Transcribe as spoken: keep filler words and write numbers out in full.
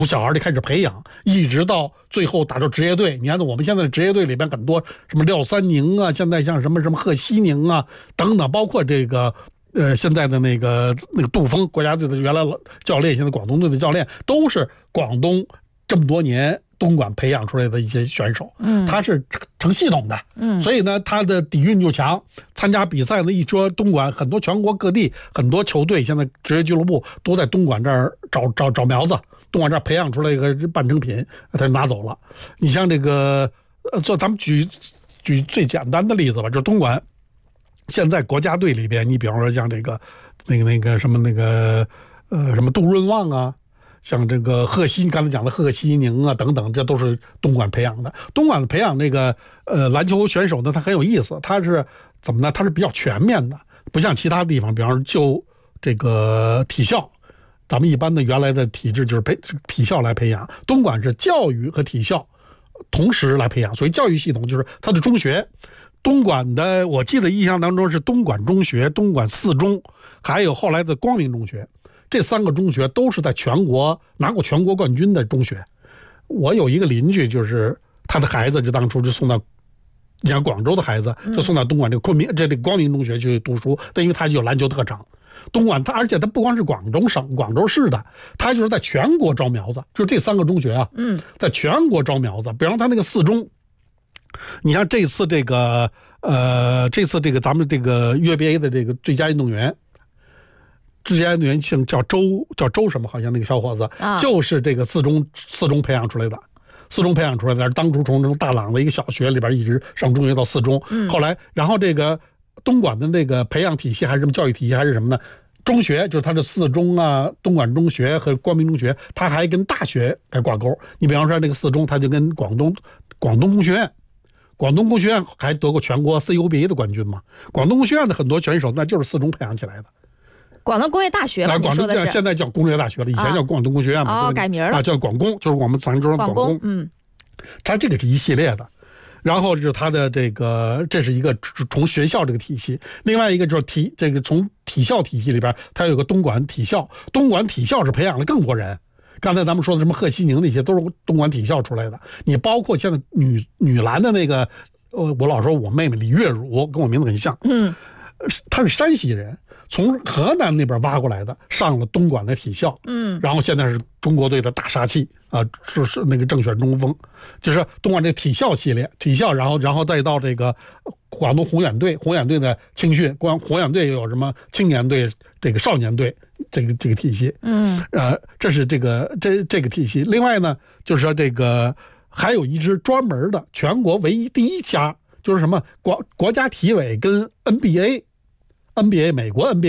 从小孩就开始培养，一直到最后打到职业队。你看我们现在的职业队里边很多什么廖三宁啊，现在像什么什么贺西宁啊等等，包括这个呃现在的那个那个杜峰，国家队的原来教练，现在广东队的教练，都是广东这么多年东莞培养出来的一些选手。嗯，他是成系统的，嗯，所以呢，他的底蕴就强。参加比赛呢，一说东莞，很多全国各地很多球队现在职业俱乐部都在东莞这儿找找找苗子。东莞这儿培养出来一个半成品，他就拿走了。你像这个，呃，做咱们举举最简单的例子吧，就是东莞现在国家队里边，你比方说像这个那个那个什么那个呃什么杜润旺啊，像这个贺西，刚才讲的贺西宁啊等等，这都是东莞培养的。东莞培养这个呃篮球选手呢，他很有意思，他是怎么呢？他是比较全面的，不像其他地方，比方说就这个体校。咱们一般的原来的体制就是培体校来培养，东莞是教育和体校同时来培养，所以教育系统就是它的中学。东莞的我记得印象当中是东莞中学、东莞四中，还有后来的光明中学，这三个中学都是在全国拿过全国冠军的中学。我有一个邻居，就是他的孩子就当初就送到，你看广州的孩子就送到东莞这个昆明这这个光明中学去读书，但因为他就有篮球特长。东莞它，而且它不光是广州省、广州市的，它就是在全国招苗子，就这三个中学啊，嗯，在全国招苗子。比方他那个四中，你像这次这个呃，这次这个咱们这个 U B A 的这个最佳运动员，最佳运动员姓叫周叫周什么，好像那个小伙子、啊、就是这个四中四中培养出来的。四中培养出来的，当初从大朗的一个小学里边一直上中学到四中，嗯，后来然后这个。东莞的那个培养体系还是什么教育体系还是什么呢？中学就是它的四中啊，东莞中学和光明中学，它还跟大学来挂钩。你比方说那个四中，它就跟广东广东工学院，广东工学院还得过全国 C U B A 的冠军嘛。广东工学院的很多选手那就是四中培养起来的。 广东工业大学嘛， 广东现在叫工业大学了，以前叫广东工学院嘛， 哦，改名了啊，叫广工，就是我们常说的广工。 嗯， 它这个是一系列的。然后就是它的这个，这是一个从学校这个体系，另外一个就是体这个从体校体系里边，它有个东莞体校，东莞体校是培养了更多人。刚才咱们说的什么贺西宁那些都是东莞体校出来的。你包括现在女女篮的那个，呃，我老说我妹妹李月汝跟我名字很像，嗯，她是山西人，从河南那边挖过来的，上了东莞的体校，嗯，然后现在是中国队的大杀器啊，是是那个正选中锋，就是东莞这体校系列，体校，然后然后再到这个广东宏远队，宏远队的青训，光宏远队又有什么青年队、这个少年队，这个这个体系，嗯，呃，这是这个这这个体系。另外呢，就是说这个还有一支专门的全国唯一第一家，就是什么国国家体委跟 N B A。N B A 美国 N B A